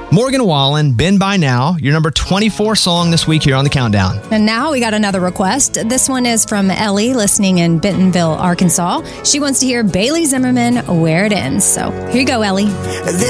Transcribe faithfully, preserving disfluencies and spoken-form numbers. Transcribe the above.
Morgan Wallen, Been By Now, your number twenty-four song this week here on the Countdown. And now we got another request. This one is from Ellie, listening in Bentonville, Arkansas. She wants to hear Bailey Zimmerman, Where It Ends. So here you go, Ellie.